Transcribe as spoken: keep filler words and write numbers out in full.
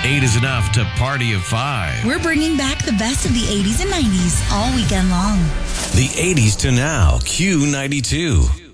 Eight is enough to party of five. We're bringing back the best of the eighties and nineties all weekend long. The eighties to now, Q ninety-two.